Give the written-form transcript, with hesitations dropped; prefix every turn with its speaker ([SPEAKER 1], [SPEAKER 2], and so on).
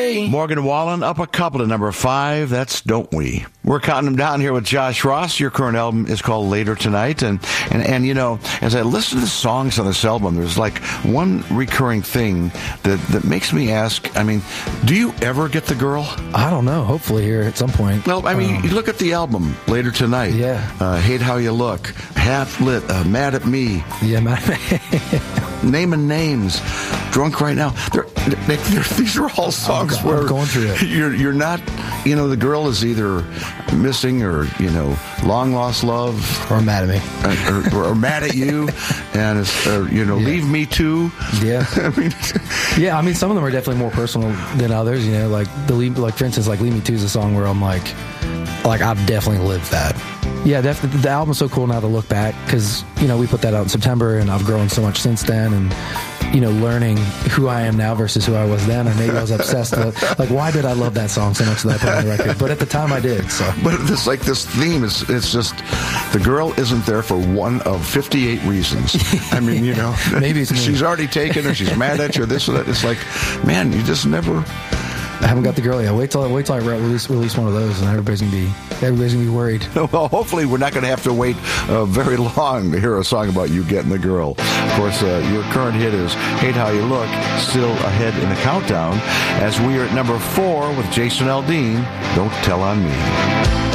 [SPEAKER 1] Morgan Wallen up a couple to number 5. That's Don't We. We're counting them down here with Josh Ross. Your current album is called Later Tonight. And you know, as I listen to the songs on this album, there's like one recurring thing that makes me ask, I mean, do you ever get the girl?
[SPEAKER 2] I don't know. Hopefully here at some point.
[SPEAKER 1] Well, I mean, you look at the album, Later Tonight.
[SPEAKER 2] Yeah.
[SPEAKER 1] Hate How You Look. Half Lit. Mad at Me.
[SPEAKER 2] Yeah,
[SPEAKER 1] Naming Names. Drunk Right Now. These are all songs where
[SPEAKER 2] I'm going through it.
[SPEAKER 1] You're not, you know, the girl is either missing or, you know, long lost love.
[SPEAKER 2] Or mad at me.
[SPEAKER 1] or mad at you. And, you know, Leave Me Too.
[SPEAKER 2] Yeah. I mean, some of them are definitely more personal than others, you know, like for instance, like Leave Me Too is a song where I'm like I've definitely lived that. Yeah, the album's so cool now to look back because, you know, we put that out in September and I've grown so much since then and, you know, learning who I am now versus who I was then, or maybe I was obsessed with, like, why did I love that song so much that I put on the record? But at the time I did, so.
[SPEAKER 1] But it's like this theme, it's just, the girl isn't there for one of 58 reasons. I mean, you know,
[SPEAKER 2] maybe it's
[SPEAKER 1] she's already taken or she's mad at you or this or that. It's like, man, you just never...
[SPEAKER 2] I haven't got the girl yet. Wait till I release one of those, and everybody's gonna be worried.
[SPEAKER 1] Well, hopefully we're not going to have to wait very long to hear a song about you getting the girl. Of course, your current hit is "Hate How You Look," still ahead in the countdown. As we are at number 4 with Jason Aldean, "Don't Tell on Me."